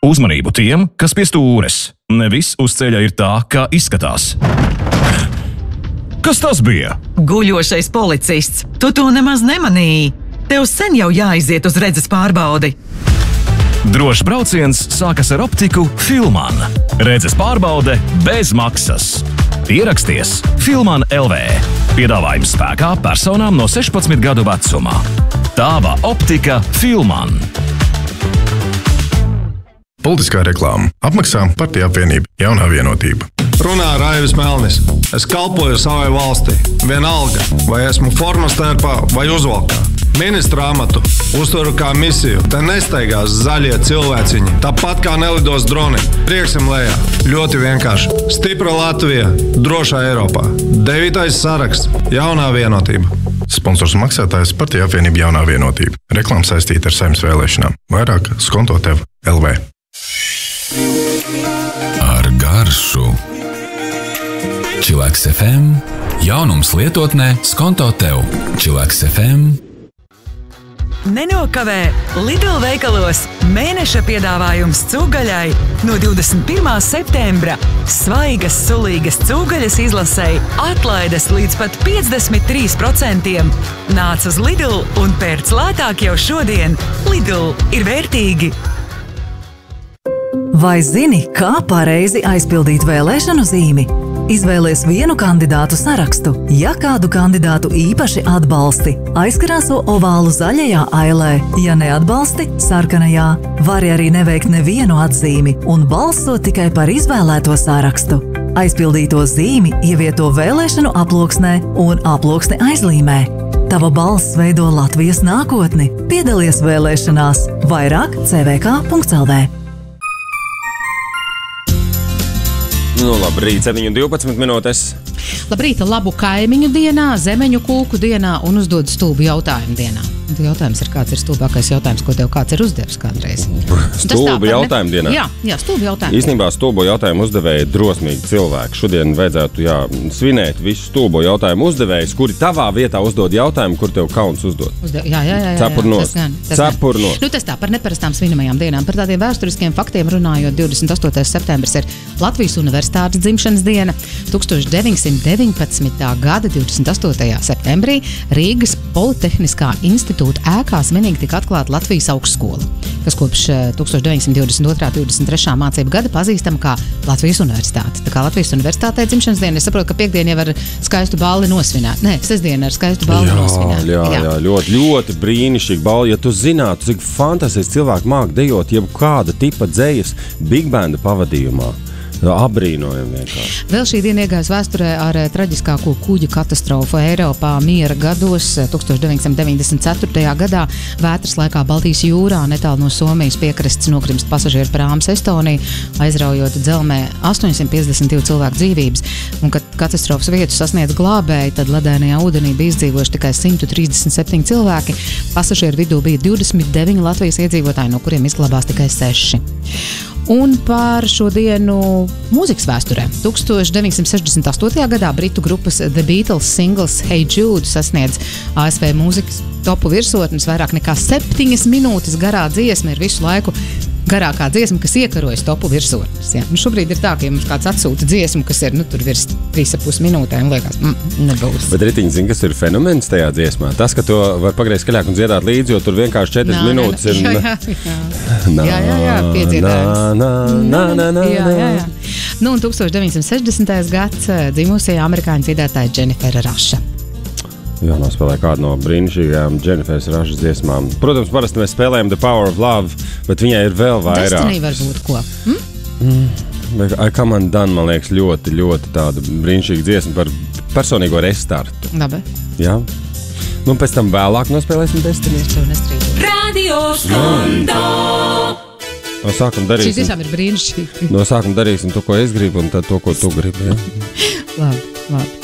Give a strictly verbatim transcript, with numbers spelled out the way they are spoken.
Uzmanību tiem, kas pie stūres. Ne viss uz ceļa ir tā, kā izskatās. Kas tas bija? Guļošais policists. Tu to nemaz nemanīji. Tev sen jau jāiziet uz redzes pārbaudi. Drošs brauciens sākas ar optiku Filman. Redzes pārbaude bez maksas. Ieraksties Filman L V. Piedāvājums spēkā personām no sešpadsmit gadu vecumā. Tāva optika Filman. Politiskā reklāma. Apmaksā Partija apvienība Jaunā vienotība. Runā Raivis Melnis. Es kalpoju savai valstī. Vienalga, vai esmu formas tērpā vai uzvalkā. Ministra amatu uztveru kā misiju. Te nesteigās zaļie cilvēciņi. Tāpat kā nelidos droni. Prieksim lejā. Ļoti vienkārši. Stipra Latvija. Drošā Eiropā. Devītais saraksts. Jaunā vienotība. Sponsors maksātājs Partija apvienība Jaunā vienotība. Reklāma saistīta ar Saeimas vēlēšanām. Vairāk skonto tev L V. Ar garšu. Čilaks F M. Jaunums lietotnē skonto tev. Čilaks F M. Nenokavē Lidl veikalos mēneša piedāvājums cūgaļai no divdesmit pirmā septembra. Svaigas, sulīgas cūgaļas izlasei atlaides līdz pat piecdesmit trīs procentiem. Nāc uz Lidl un pērc lētāk jau šodien. Lidl ir vērtīgi. Vai zini, kā pareizi aizpildīt vēlēšanu zīmi? Izvēlies vienu kandidātu sarakstu. Ja kādu kandidātu īpaši atbalsti, aizkrāso ovālu zaļajā ailē. Ja neatbalsti, sarkanajā. Vari arī neveikt nevienu atzīmi un balso tikai par izvēlēto sarakstu. Aizpildīto zīmi ievieto vēlēšanu aploksnē un aploksni aizlīmē. Tava balss veido Latvijas nākotni. Piedalies vēlēšanās. Vairāk c v k punkts l v. Nu, labrīt, septiņi un divpadsmit minūtes. Labrīt, labu kaimiņu dienā, zemeņu kūku dienā un uzdod stulbu jautājumu dienā. Jautājums ir, kāds ir stulbākais jautājums, ko tev kāds ir uzdevis kādreiz? Stulbu jautājumu dienā? Jā, jā, stulbu jautājumu. Īstenībā stulbu jautājumu uzdevēji drosmīgi cilvēki. Šodien vajadzētu, jā, svinēt visu stulbu jautājumu uzdevējus, kuri tavā vietā uzdod jautājumu, kur tev kauns uzdod. Uzdev, jā, jā, jā, jā. Cepur nost. Cepur nost. Nu, tas tā, par neparastām svinamajām dienām. Par tādiem vēsturiskiem faktiem runājot, divdesmit astotais septembris ir Latvijas Universitātes dzimšanas diena. tūkstoš deviņsimt deviņpadsmitā gada divdesmit astotajā septembrī Rīgas Politehniskā institūta ēkā svinīgi tika atklāta Latvijas augstskola, kas kopš tūkstoš deviņsimt divdesmit otrā divdesmit trešā mācību gada pazīstama kā Latvijas Universitāte. Tā kā Latvijas Universitātei dzimšanas diena, es saprotu, ka piekdien jau ar skaistu balli nosvināt. Nē, sestdien ar skaistu balli jā, nosvināt. Jā, jā, jā, ļoti, ļoti brīnišķīgi balli. Ja tu zinātu, cik fantastiski cilvēki māk dejot jebkāda tipa dzejas Big Banda pavadījumā. Abrīnojam vienkārši. Vēl šī diena iegājas vēsturē ar traģiskāko kuģu katastrofu Eiropā miera gados. tūkstoš deviņsimt deviņdesmit ceturtajā gadā vētras laikā Baltijas jūrā netālu no Somijas piekrastes nokrimst pasažieru prāms Estonija, aizraujot dzelmē astoņsimt piecdesmit divu cilvēku dzīvības. Un, kad katastrofas vietu sasniedz glābēji, tad ledēnajā ūdenī bija izdzīvojuši tikai simt trīsdesmit septiņi cilvēki. Pasažieru vidū bija divdesmit deviņi Latvijas iedzīvotāji, no kuriem izglābās tikai seši. Un par šo dienu mūzikas vēsturē. tūkstoš deviņsimt sešdesmit astotajā gadā britu grupas The Beatles singls Hey Jude sasniedz A S V mūzikas topu virsotnes. Vairāk nekā septiņas minūtes garā dziesma ir visu laiku garākā dziesma, kas iekarojas topu virsotnes. Ja? Nu, šobrīd ir tā, ka ja mums kāds atsūta dziesmu, kas ir nu, tur virs trīs ar pus minūtēm, liekas, mm, nebūs. Bet Ritiņi zina, kas ir fenomens tajā dziesmā. Tas, ka to var pagriezt skaļāk un dziedāt līdzi, jo tur vienkārši četras nā, minūtes ir... Jā, jā, jā. Nā, jā, jā, jā, piedziedājums. Nā, nā, nā, nā, jā, jā, jā. Nu, un tūkstoš deviņsimt sešdesmitais gads dzimusī amerikāņu dziedātāja Dženifera Raša. Jā, nospēlē kādu no brīnišķīgām Dženiferas Rašas dziesmām. Protams, parasti mēs spēlējam The Power of Love, bet viņai ir vēl vairāk. Destiny varbūt ko? Hm? Mm. I Come Undone, man liekas, ļoti, ļoti tāda brīnišķīga dziesma par personīgo restartu. Labi. Jā. Nu, pēc tam vēlāk nospēlēsim Destiny. Radio Skondo! No sākuma darīsim... Šī tiešām ir brīnišķīgi. No sākuma darīsim to, ko es gribu, un tad to, ko tu gribi. Ja? Labi, labi.